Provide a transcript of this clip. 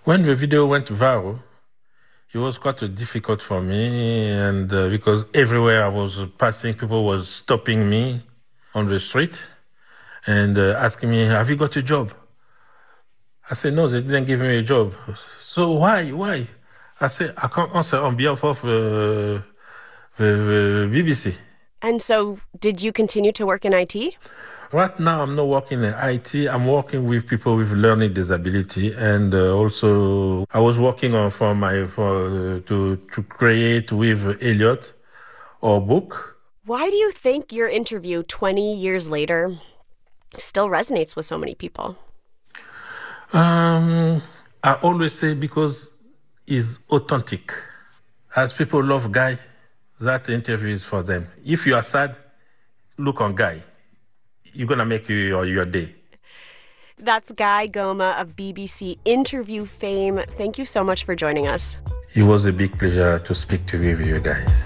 When the video went viral, it was quite difficult for me, and because everywhere I was passing, people was stopping me on the street and asking me, "Have you got a job?" I said, "No, they didn't give me a job." So why? Why? I said, "I can't answer on behalf of the BBC." And so did you continue to work in IT? Right now, I'm not working in IT. I'm working with people with learning disability, and also I was working on to create with Elliot our book. Why do you think your interview 20 years later still resonates with so many people? I always say because it's authentic. As people love Guy, that interview is for them. If you are sad, look on Guy. You're going to make your day. That's Guy Goma of BBC Interview fame. Thank you so much for joining us. It was a big pleasure to speak to you guys.